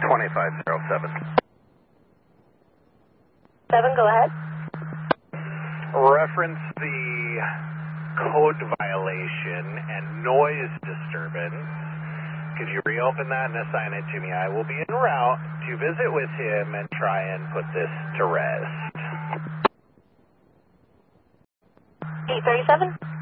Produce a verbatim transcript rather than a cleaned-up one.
twenty-five oh seven. seven, go ahead. Reference the code violation and noise disturbance. Could you reopen that and assign it to me? I will be en route to visit with him and try and put this to rest. eight thirty-seven.